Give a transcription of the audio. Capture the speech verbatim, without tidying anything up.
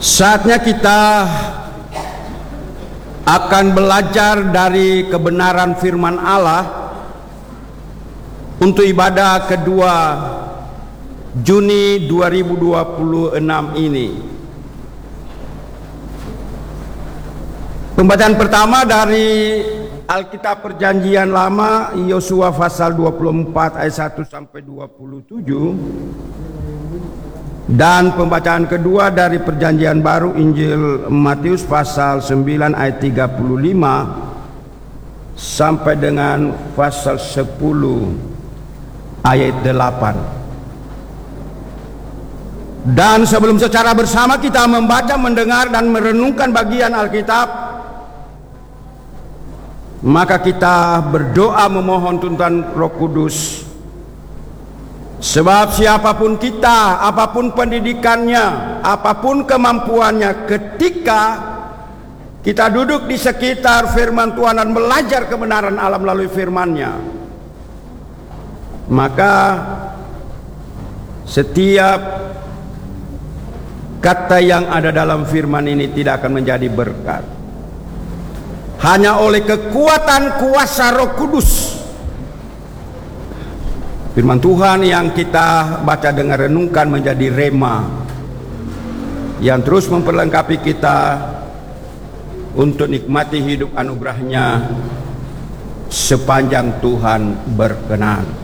Saatnya kita akan belajar dari kebenaran firman Allah untuk ibadah kedua Juni dua ribu dua puluh enam ini. Pembacaan pertama dari Alkitab Perjanjian Lama, Yosua pasal dua puluh empat ayat satu sampai dua puluh tujuh, dan pembacaan kedua dari Perjanjian Baru Injil Matius pasal sembilan ayat tiga puluh lima sampai dengan pasal sepuluh ayat delapan. Dan sebelum secara bersama kita membaca, mendengar dan merenungkan bagian Alkitab, maka kita berdoa memohon tuntunan Roh Kudus. Sebab siapapun kita, apapun pendidikannya, apapun kemampuannya, ketika kita duduk di sekitar firman Tuhan dan belajar kebenaran Allah melalui firman-Nya, maka setiap kata yang ada dalam firman ini tidak akan menjadi berkat. Hanya oleh kekuatan kuasa Roh Kudus, firman Tuhan yang kita baca dengar renungkan menjadi rema yang terus memperlengkapi kita untuk nikmati hidup anugerah-Nya sepanjang Tuhan berkenan.